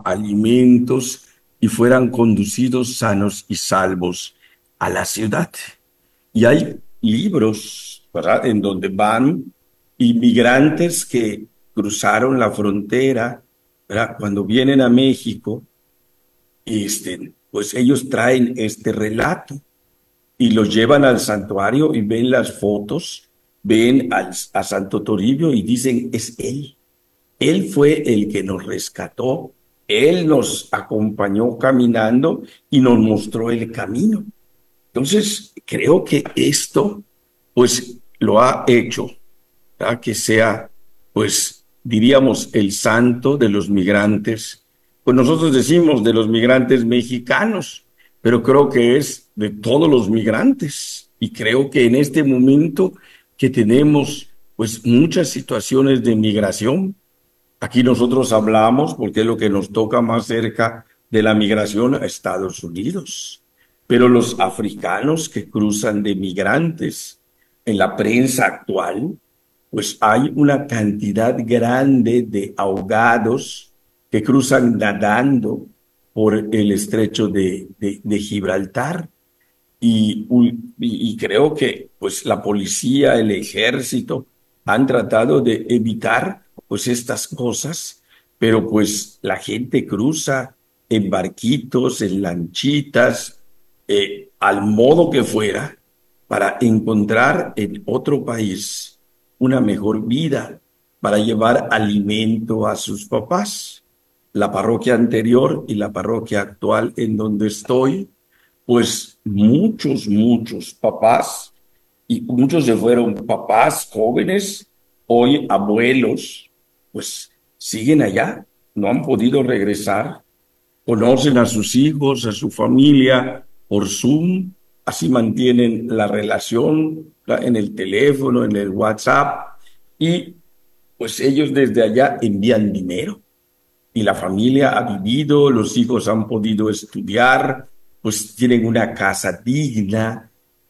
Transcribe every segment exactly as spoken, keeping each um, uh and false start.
alimentos y fueran conducidos sanos y salvos a la ciudad. Y hay libros, ¿verdad?, en donde van inmigrantes que cruzaron la frontera, ¿verdad? Cuando vienen a México, este, pues ellos traen este relato y los llevan al santuario y ven las fotos, ven al, a Santo Toribio y dicen, es él. Él fue el que nos rescató, él nos acompañó caminando y nos mostró el camino. Entonces, creo que esto, pues, lo ha hecho, ¿verdad?, que sea, pues, diríamos, el santo de los migrantes. Pues nosotros decimos de los migrantes mexicanos, pero creo que es de todos los migrantes. Y creo que en este momento que tenemos, pues, muchas situaciones de migración, aquí nosotros hablamos, porque es lo que nos toca más cerca, de la migración a Estados Unidos. Pero los africanos que cruzan de migrantes en la prensa actual, pues hay una cantidad grande de ahogados que cruzan nadando por el estrecho de, de, de Gibraltar. Y, y, y creo que pues la policía, el ejército han tratado de evitar pues estas cosas, pero pues la gente cruza en barquitos, en lanchitas, eh, al modo que fuera, para encontrar en otro país una mejor vida, para llevar alimento a sus papás. La parroquia anterior y la parroquia actual en donde estoy, pues muchos, muchos papás, y muchos se fueron papás jóvenes, hoy abuelos, pues siguen allá, no han podido regresar, conocen a sus hijos, a su familia por Zoom, así mantienen la relación en el teléfono, en el WhatsApp, y pues ellos desde allá envían dinero. Y la familia ha vivido, los hijos han podido estudiar, pues tienen una casa digna,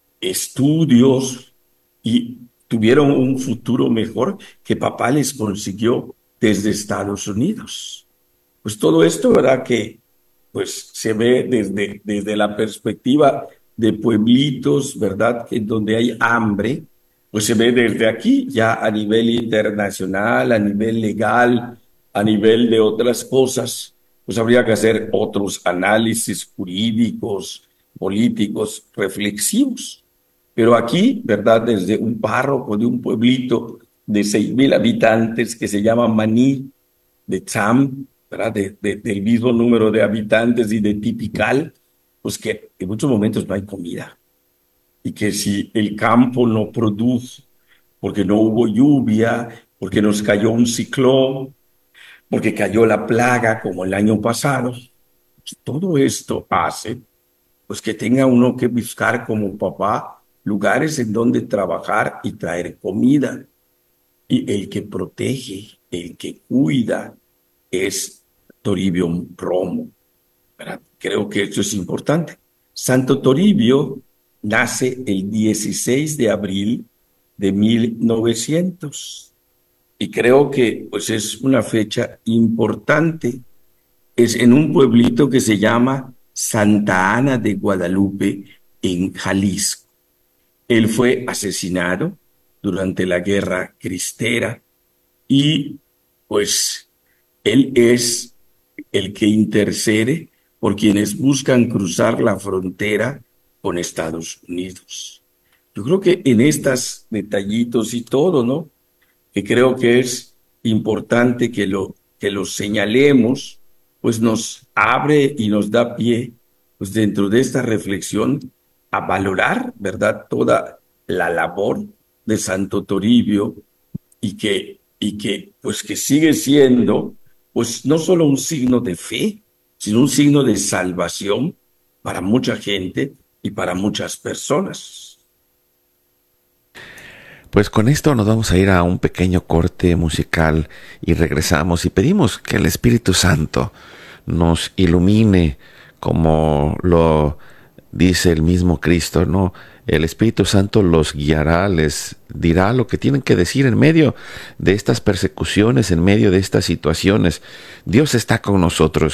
estudios y tuvieron un futuro mejor que papá les consiguió desde Estados Unidos. Pues todo esto, ¿verdad?, que pues se ve desde, desde la perspectiva de pueblitos, ¿verdad?, en donde hay hambre, pues se ve desde aquí, ya a nivel internacional, a nivel legal, a nivel de otras cosas, pues habría que hacer otros análisis jurídicos, políticos, reflexivos. Pero aquí, ¿verdad?, desde un párroco de un pueblito de seis mil habitantes que se llama Maní, de Cham, ¿verdad?, de, de, del mismo número de habitantes y de Tipical, pues que en muchos momentos no hay comida. Y que si el campo no produjo, porque no hubo lluvia, porque nos cayó un ciclón, porque cayó la plaga como el año pasado, pues todo esto hace pues que tenga uno que buscar como papá lugares en donde trabajar y traer comida. Y el que protege, el que cuida es Toribio Romo, ¿verdad? Creo que esto es importante. Santo Toribio nace el dieciséis de abril de mil novecientos y creo que pues es una fecha importante. Es en un pueblito que se llama Santa Ana de Guadalupe, en Jalisco. Él fue asesinado durante la Guerra Cristera y pues él es el que intercede por quienes buscan cruzar la frontera con Estados Unidos. Yo creo que en estos detallitos y todo, ¿no?, que creo que es importante que lo, que lo señalemos, pues nos abre y nos da pie, pues dentro de esta reflexión, a valorar, ¿verdad?, toda la labor de Santo Toribio y que, y que, pues que sigue siendo, pues no solo un signo de fe, sino un signo de salvación para mucha gente y para muchas personas. Pues con esto nos vamos a ir a un pequeño corte musical y regresamos y pedimos que el Espíritu Santo nos ilumine como lo dice el mismo Cristo, ¿no? El Espíritu Santo los guiará, les dirá lo que tienen que decir en medio de estas persecuciones, en medio de estas situaciones. Dios está con nosotros.